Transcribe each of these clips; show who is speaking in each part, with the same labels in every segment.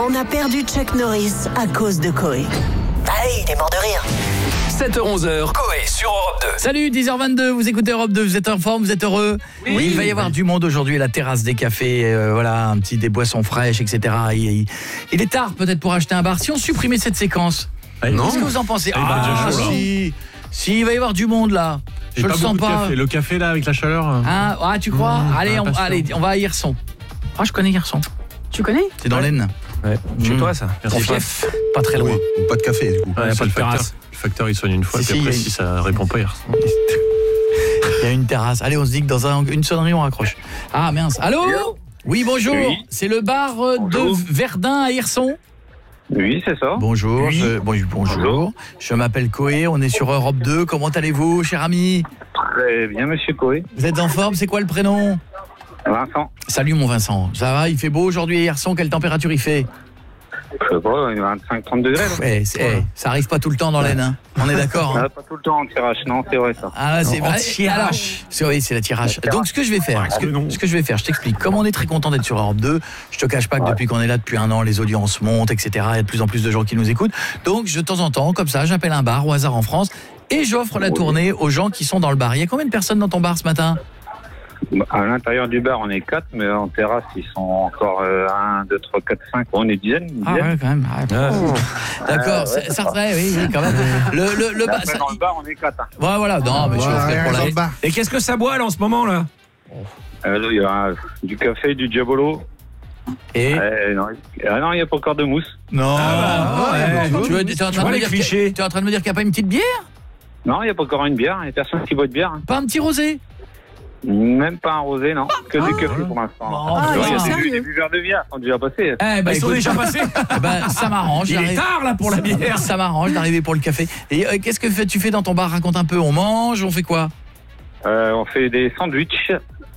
Speaker 1: On a perdu Chuck Norris à cause de Coé. Allez, il est mort de rire.
Speaker 2: 7h-11h, Coé sur Europe 2.
Speaker 3: Salut, 10h22, vous écoutez Europe 2, vous êtes en forme, vous êtes heureux? Oui. Il va y avoir du monde aujourd'hui, la terrasse des cafés, voilà, des boissons fraîches, etc. Il est tard peut-être pour acheter un bar. Si on supprimait cette séquence, qu'est-ce que vous en pensez? Si, il va y avoir du monde là. Je le sens pas.
Speaker 4: Le café là avec la chaleur.
Speaker 3: Ah, tu crois? Allez, on va à Hirson. Ah, je connais Hirson.
Speaker 5: Tu connais?
Speaker 3: C'est dans l'Aisne.
Speaker 4: Ouais. Chez toi ça.
Speaker 3: C'est fief, pas très loin.
Speaker 6: Oui, pas de café du coup.
Speaker 4: Ouais, pas de terrasse. Le facteur il sonne une fois, puis après si ça répond pas, il
Speaker 3: y a une terrasse. Allez, on se dit que dans une sonnerie on raccroche. Ah mince. Allô? Oui, bonjour. Oui. C'est le bar de Verdun à Hirson.
Speaker 7: Oui, c'est ça.
Speaker 3: Bonjour. Bonjour. Je m'appelle Coé, on est sur Europe 2. Comment allez-vous, cher ami?
Speaker 7: Très bien, monsieur Coé.
Speaker 3: Vous êtes en forme? C'est quoi le prénom?
Speaker 7: Vincent.
Speaker 3: Salut mon Vincent. Ça va? Il fait beau aujourd'hui à Hirson? Quelle température il fait?
Speaker 7: Je sais pas, 25-30 degrés.
Speaker 3: Ça arrive pas tout le temps dans l'Aisne, hein. On est d'accord, hein.
Speaker 7: Pas tout le temps en tirage, non, c'est vrai ça.
Speaker 3: Ah, c'est vrai. Oui, c'est la tirage. Donc ce que je vais faire, je t'explique. Comme on est très content d'être sur Europe 2, je te cache pas que depuis qu'on est là depuis un an, les audiences montent, etc. Il y a de plus en plus de gens qui nous écoutent. Donc de temps en temps, comme ça, j'appelle un bar au hasard en France et j'offre la tournée aux gens qui sont dans le bar. Il y a combien de personnes dans ton bar ce matin?
Speaker 7: À l'intérieur du bar, on est 4, mais en terrasse, ils sont encore 1, 2, 3, 4, 5. On est dizaines.
Speaker 3: Ah ouais, quand même. D'accord, ça oui, quand même.
Speaker 7: Dans le bar, on est 4.
Speaker 3: Ouais, voilà. Non, mais je vais pour la
Speaker 4: bar. Et qu'est-ce que ça boit là en ce moment là?
Speaker 7: Là, il y a du café, du Diabolo.
Speaker 3: Et
Speaker 7: non, il n'y a pas encore de mousse.
Speaker 3: Non. Tu es en train de me dire qu'il n'y a pas une petite bière? Non,
Speaker 7: il n'y a pas encore une bière. Il n'y a personne qui boit de bière.
Speaker 3: Pas un petit rosé?
Speaker 7: Même pas un rosé, non. Que du café pour l'instant. Il y a des buveurs de bière qui sont déjà passés.
Speaker 3: Ils sont déjà passés. Ça m'arrange.
Speaker 4: Il est tard là pour la bière.
Speaker 3: Ça m'arrange d'arriver pour le café. Et qu'est-ce que tu fais dans ton bar? Raconte un peu. On mange, on fait quoi?
Speaker 7: On fait des sandwichs.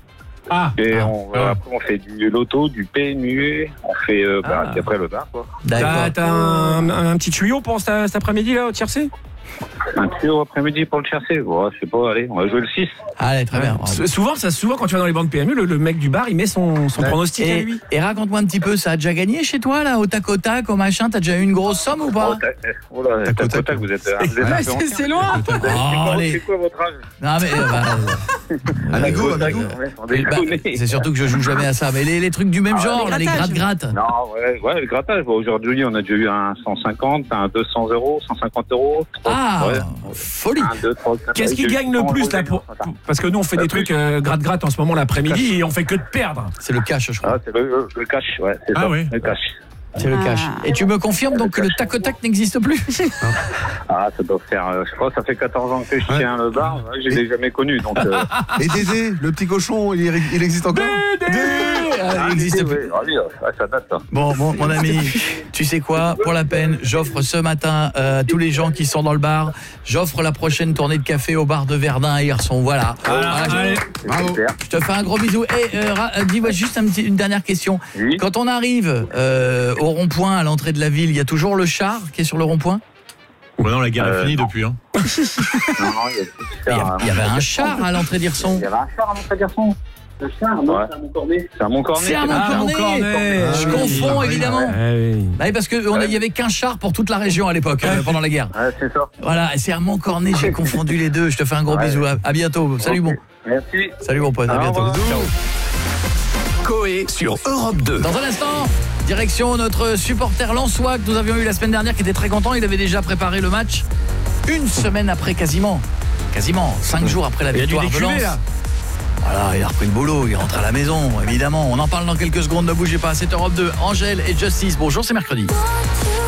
Speaker 7: Après on fait du loto, du PMU. On fait puis après le bar quoi.
Speaker 4: T'as un petit tuyau pour cet après-midi là au tiercé?
Speaker 7: Un tuyau après-midi pour le chercher. Je sais pas, allez, on va jouer le 6.
Speaker 3: Allez, très bien.
Speaker 4: Souvent quand tu vas dans les banques PMU, le mec du bar, il met son pronostic à lui.
Speaker 3: Et raconte-moi un petit peu, ça a déjà gagné chez toi, là, au tac, au machin? T'as déjà eu une grosse somme ou pas?
Speaker 7: Tac au tac, vous êtes
Speaker 5: c'est loin.
Speaker 7: C'est quoi votre âge?
Speaker 3: Non, mais... c'est surtout que je joue jamais à ça. Mais les trucs du même genre, les gratte-gratte.
Speaker 7: Non, le grattage. Aujourd'hui, on a déjà eu un 150, un 200 euros, 150 euros.
Speaker 3: Folie.
Speaker 7: 1, 2, 3, 4,
Speaker 4: qu'est-ce qui gagne le plus là parce que nous on fait des trucs gratte-gratte en ce moment l'après-midi et on fait que de perdre.
Speaker 3: C'est le cash, je crois.
Speaker 7: C'est le cash, ouais. C'est ça,
Speaker 4: oui.
Speaker 7: Le cash.
Speaker 3: C'est le cash. Et tu me confirmes donc que le tac au tac n'existe plus?
Speaker 7: Ça doit faire, je crois, ça fait 14 ans que je tiens le bar. Je l'ai jamais connu. Donc,
Speaker 6: Et Dédé, le petit cochon, il existe encore?
Speaker 3: Il existe plus.
Speaker 7: Ça date. Ça.
Speaker 3: Bon, mon ami, tu sais quoi? Pour la peine, j'offre ce matin à tous les gens qui sont dans le bar, j'offre la prochaine tournée de café au bar de Verdun à Hirson. Voilà.
Speaker 6: Bravo.
Speaker 3: Je te fais un gros bisou. Dis-moi juste une dernière question.
Speaker 7: Oui.
Speaker 3: Quand on arrive au rond-point à l'entrée de la ville, il y a toujours le char qui est sur le rond-point?
Speaker 4: Non, la guerre est finie depuis.
Speaker 7: Non,
Speaker 3: Il y avait un char à l'entrée d'Hirson.
Speaker 7: Il y avait un char à l'entrée d'Hirson. Le char, non, c'est à Montcornet. C'est à Montcornet.
Speaker 3: C'est à Montcornet. Je confonds évidemment. Parce qu'il n'y avait qu'un char pour toute la région à l'époque, pendant la guerre.
Speaker 7: Ouais, c'est ça.
Speaker 3: Voilà, c'est à Montcornet, j'ai confondu les deux. Je te fais un gros bisou. À bientôt. Salut bon.
Speaker 7: Merci.
Speaker 3: Salut mon pote, à bientôt.
Speaker 2: Ciao. Coé sur Europe 2.
Speaker 3: Dans un instant, direction notre supporter lensois que nous avions eu la semaine dernière qui était très content. Il avait déjà préparé le match une semaine après quasiment 5 jours après la victoire de Lens. Voilà, il a repris le boulot, il rentre à la maison, évidemment. On en parle dans quelques secondes, ne bougez pas. C'est Europe 2, Angèle et Justice. Bonjour, c'est mercredi.